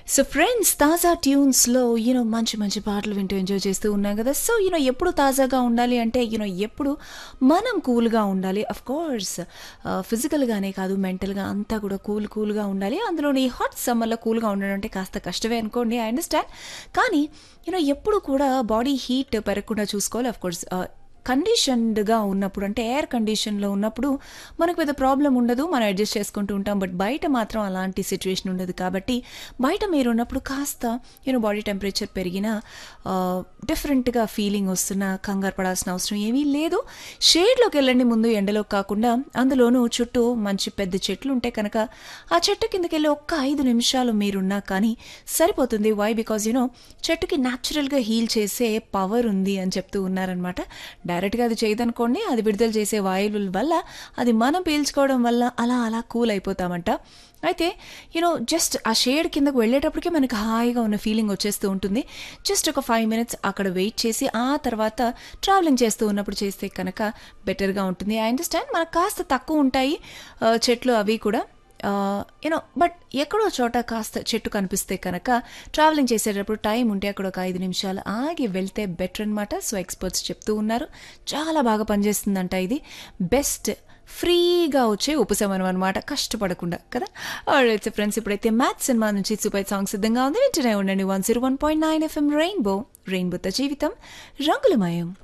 So friends తాజా ట్యూన్స్‌లో మంచి మంచి పాటలు వింటూ ఎంజాయ్ చేస్తూ ఉన్నాం కదా! సో ఎప్పుడు తాజాగా ఉండాలి అంటే ఎప్పుడు మనం కూల్‌గా ఉండాలి. ఆఫ్‌కోర్స్ ఫిజికల్‌గానే కాదు మెంటల్‌గా అంతా కూడా కూల్‌గా ఉండాలి. అందులోని ఈ హాట్ సమ్మర్‌లో కూల్‌గా ఉండడం అంటే కాస్త కష్టమే అనుకోండి. I understand. కానీ ఎప్పుడు కూడా బాడీ హీట్ పెరగకుండా చూసుకోవాలి. ఆఫ్‌కోర్స్ కండిషన్డ్‌గా ఉన్నప్పుడు అంటే ఎయిర్ కండిషన్‌లో ఉన్నప్పుడు మనకు పెద్ద ప్రాబ్లమ్ ఉండదు. మనం అడ్జస్ట్ చేసుకుంటూ ఉంటాం. బట్ బయట మాత్రం అలాంటి సిట్యుయేషన్ ఉండదు. కాబట్టి బయట మీరున్నప్పుడు కాస్త బాడీ టెంపరేచర్ పెరిగినా డిఫరెంట్‌గా ఫీలింగ్ వస్తున్నా కంగారు పడాల్సిన అవసరం ఏమీ లేదు. షేడ్‌లోకి వెళ్ళండి ముందు ఎండలోకి కాకుండా. అందులోనూ చుట్టూ మంచి పెద్ద చెట్లు ఉంటే కనుక ఆ చెట్టు కిందకెళ్ళి ఒక్క 5 నిమిషాలు మీరున్నా కానీ సరిపోతుంది. వై? బికాజ్ చెట్టుకి న్యాచురల్‌గా హీల్ చేసే పవర్ ఉంది అని చెప్తూ ఉన్నారనమాట. డైరెక్ట్గా అది చేయదనుకోండి, అది విడుదల చేసే వాయువుల వల్ల అది మనం పీల్చుకోవడం వల్ల అలా అలా కూల్ అయిపోతామంట. అయితే జస్ట్ ఆ షేడ్ కిందకు వెళ్ళేటప్పటికే మనకి హాయిగా ఉన్న ఫీలింగ్ వచ్చేస్తూ ఉంటుంది. జస్ట్ ఒక 5 మినిట్స్ అక్కడ వెయిట్ చేసి ఆ తర్వాత ట్రావెలింగ్ చేస్తూ ఉన్నప్పుడు చేస్తే కనుక బెటర్గా ఉంటుంది. ఐ అండర్స్టాండ్ మనకు కాస్త తక్కువ ఉంటాయి చెట్లు అవి కూడా. బట్ ఎక్కడో చోట కాస్త చెట్టు కనిపిస్తే కనుక ట్రావెలింగ్ చేసేటప్పుడు టైం ఉంటే అక్కడ ఒక 5 నిమిషాలు ఆగి వెళ్తే బెటర్ అనమాట. సో ఎక్స్పర్ట్స్ చెప్తూ ఉన్నారు. చాలా బాగా పనిచేస్తుందంట ఇది. బెస్ట్ ఫ్రీగా వచ్చే ఉపశమనం అనమాట, కష్టపడకుండా కదా. ఆల్రైట్ ఫ్రెండ్స్, ఇప్పుడైతే మ్యాథ్స్ సినిమా నుంచి సూపర్ సాంగ్ సిద్ధంగా ఉంది. వింటూనే ఉండండి 101.9 FM రెయిన్బోతో జీవితం రంగులమయం.